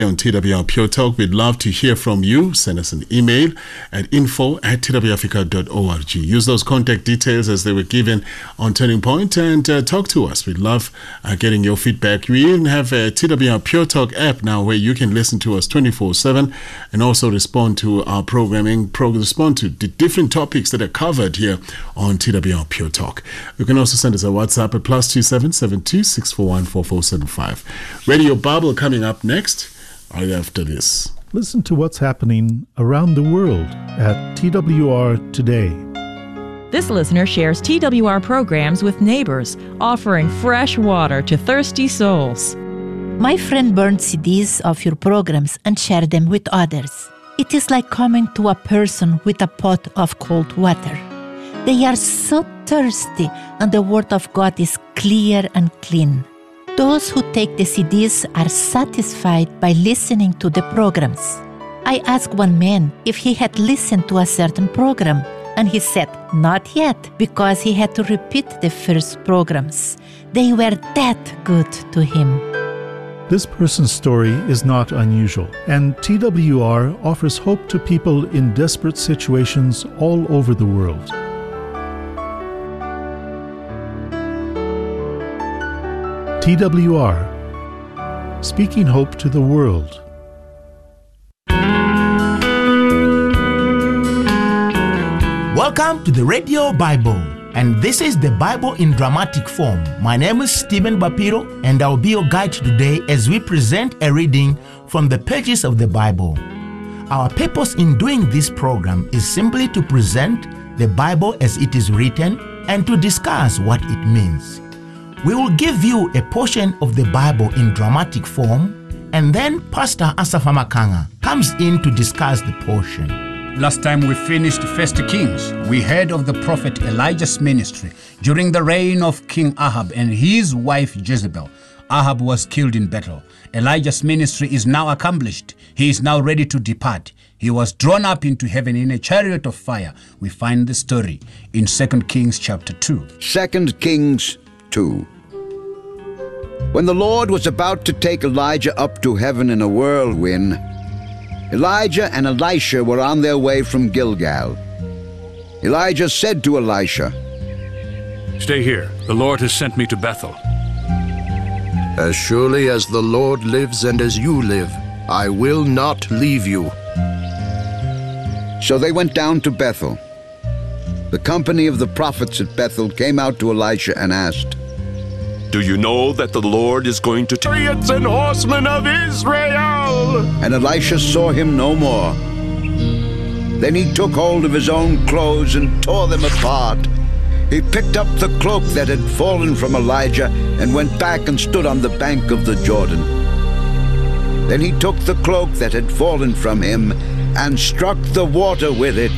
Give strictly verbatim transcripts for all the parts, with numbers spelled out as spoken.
on T W R Pure Talk. We'd love to hear from you. Send us an email at info at t w africa dot org. Use those contact details as they were given on Turning Point and uh, talk to us. We'd love uh, getting your feedback. We even have a T W R Pure Talk app now where you can listen to us twenty-four seven and also respond to our programming, pro- respond to the different topics that are covered here on T W R Pure Talk. You can also send us a WhatsApp at plus two seven seven two six four one four four seven five. Radio Bible coming up next. Right after this. Listen to what's happening around the world at T W R Today. This listener shares T W R programs with neighbors, offering fresh water to thirsty souls. My friend burned C Ds of your programs and shared them with others. It is like coming to a person with a pot of cold water. They are so thirsty, and the Word of God is clear and clean. Those who take the C Ds are satisfied by listening to the programs. I asked one man if he had listened to a certain program, and he said not yet, because he had to repeat the first programs. They were that good to him. This person's story is not unusual, and T W R offers hope to people in desperate situations all over the world. T W R, speaking hope to the world. Welcome to the Radio Bible, and this is the Bible in dramatic form. My name is Stephen Bapiro, and I'll be your guide today as we present a reading from the pages of the Bible. Our purpose in doing this program is simply to present the Bible as it is written and to discuss what it means. We will give you a portion of the Bible in dramatic form, and then Pastor Asaph Amakanga comes in to discuss the portion. Last time we finished First Kings, we heard of the prophet Elijah's ministry during the reign of King Ahab and his wife Jezebel. Ahab was killed in battle. Elijah's ministry is now accomplished. He is now ready to depart. He was drawn up into heaven in a chariot of fire. We find the story in Second Kings chapter two. Second Kings two. When the Lord was about to take Elijah up to heaven in a whirlwind, Elijah and Elisha were on their way from Gilgal. Elijah said to Elisha, "Stay here. The Lord has sent me to Bethel." "As surely as the Lord lives and as you live, I will not leave you." So they went down to Bethel. The company of the prophets at Bethel came out to Elisha and asked, "Do you know that the Lord is going to chariots and horsemen of Israel?" And Elisha saw him no more. Then he took hold of his own clothes and tore them apart. He picked up the cloak that had fallen from Elijah and went back and stood on the bank of the Jordan. Then he took the cloak that had fallen from him and struck the water with it.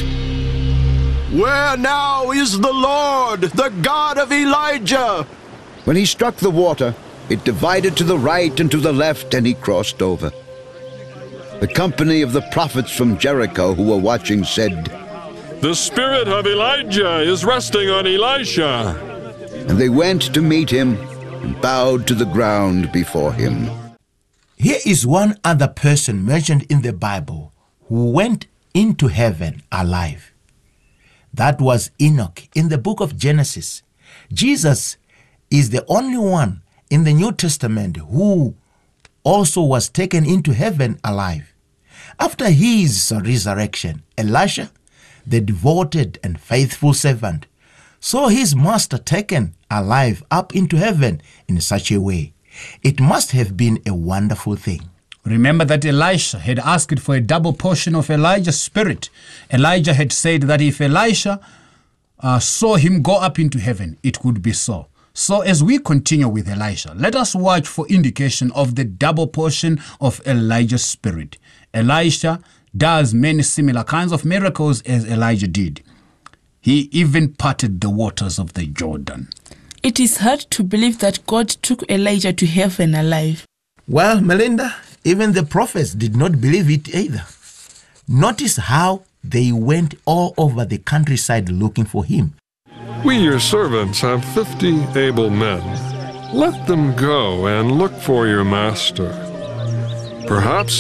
"Where now is the Lord, the God of Elijah?" When he struck the water, it divided to the right and to the left, and he crossed over. The company of the prophets from Jericho who were watching said, "The spirit of Elijah is resting on Elisha." And they went to meet him and bowed to the ground before him. Here is one other person mentioned in the Bible who went into heaven alive. That was Enoch in the book of Genesis. Jesus is the only one in the New Testament who also was taken into heaven alive. After his resurrection, Elisha, the devoted and faithful servant, saw his master taken alive up into heaven in such a way. It must have been a wonderful thing. Remember that Elisha had asked for a double portion of Elijah's spirit. Elijah had said that if Elisha uh, saw him go up into heaven, it would be so. So as we continue with Elisha, let us watch for indication of the double portion of Elijah's spirit. Elisha does many similar kinds of miracles as Elijah did. He even parted the waters of the Jordan. It is hard to believe that God took Elijah to heaven alive. Well, Melinda, even the prophets did not believe it either. Notice how they went all over the countryside looking for him. "We, your servants, have fifty able men. Let them go and look for your master. Perhaps